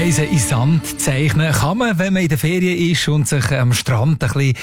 Kreise in Sand zeichnen kann man, wenn man in der Ferien ist und sich am Strand ein bisschen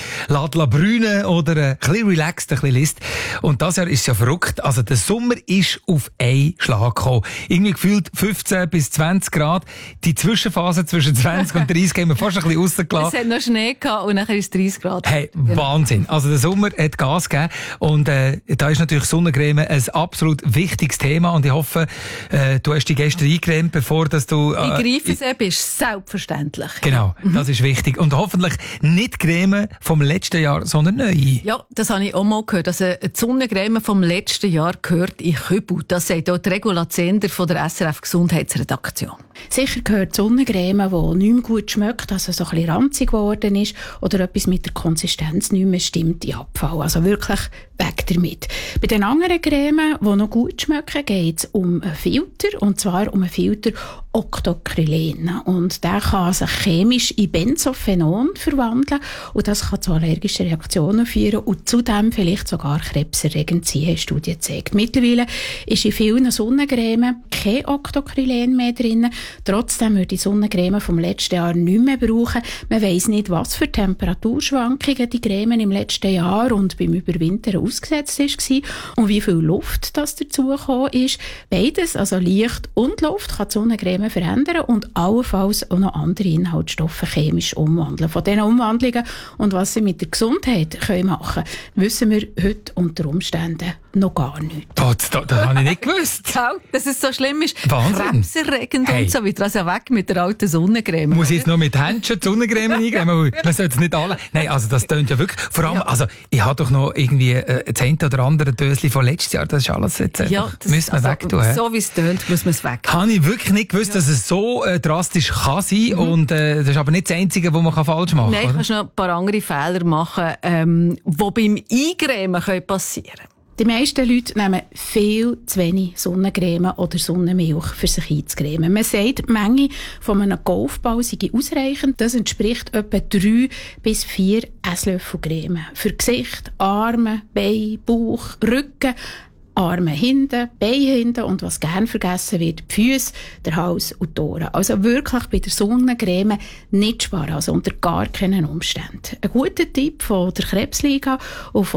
brünen oder ein bisschen relaxed ein bisschen liest. Und das Jahr ist ja verrückt. Also der Sommer ist auf einen Schlag gekommen. Irgendwie gefühlt 15 bis 20 Grad. Die Zwischenphase zwischen 20 und 30 haben wir fast ein bisschen rausgelassen. Es hat noch Schnee gehabt und nachher ist es 30 Grad. Hey, Wahnsinn. Also der Sommer hat Gas gegeben. Und da ist natürlich Sonnencreme ein absolut wichtiges Thema. Und ich hoffe, du hast dich gestern eingecremt, bevor dass du... Die Greifens-App ist selbstverständlich. Genau, das ist wichtig. Und hoffentlich nicht Creme vom letzten Jahr, sondern neue. Ja, das habe ich auch mal gehört. Also die Sonnencreme vom letzten Jahr gehört in Kübel. Das sagt auch die Regula Zehnder von der SRF Gesundheitsredaktion. Sicher gehört die Sonnencreme, die nicht mehr gut schmeckt, also so ein bisschen ranzig geworden ist oder etwas mit der Konsistenz nicht mehr stimmt, in Abfall. Also wirklich weg damit. Bei den anderen Cremen, die noch gut schmecken, geht es um einen Filter, und zwar um einen Filter Octocrylen. Und der kann sich chemisch in Benzophenon verwandeln und das kann zu allergischen Reaktionen führen und zudem vielleicht sogar krebserregend sein, haben Studien gezeigt. Mittlerweile ist in vielen Sonnencremen kein Octocrylen mehr drin. Trotzdem würde die Sonnencreme vom letzten Jahr nicht mehr brauchen. Man weiss nicht, was für Temperaturschwankungen die Creme im letzten Jahr und beim Überwintern ausgesetzt war und wie viel Luft das dazugekommen ist. Beides, also Licht und Luft, kann die Sonnencreme verändern und allenfalls auch noch andere Inhaltsstoffe chemisch umwandeln. Von diesen Umwandlungen und was sie mit der Gesundheit machen können, wissen wir heute unter Umständen noch gar nicht. Das habe ich nicht gewusst. Dass es so schlimm ist. Wahnsinn. Krebserregend und so weiter. Also weg mit der alten Sonnencreme. Muss ich jetzt noch mit Händchen die Sonnencreme eingeben? Man sollte es nicht alle. Nein, also das tönt ja wirklich. Vor allem, also ich habe doch noch irgendwie ein 10 oder andere Döschen von letztes Jahr. Das ist alles jetzt einfach. Das müssen wir wegtun. So wie es tönt, muss man es weg. Habe ich wirklich nicht gewusst, dass es so drastisch kann sein. Und das ist aber nicht das Einzige, was man falsch machen kann. Nein, du kannst noch ein paar andere Fehler machen, die beim Eingremen passieren können. Die meisten Leute nehmen viel zu wenig Sonnencreme oder Sonnenmilch für sich einzucremen. Man sagt, die Menge von einem Golfball sei ausreichend. Das entspricht etwa 3 bis 4 Esslöffel Creme. Für Gesicht, Arme, Beine, Bauch, Rücken, Arme hinten, Beine hinten und was gern vergessen wird, die Füße, der Hals und die Ohren. Also wirklich bei der Sonnencreme nicht sparen, also unter gar keinen Umständen. Ein guter Tipp von der Krebsliga und von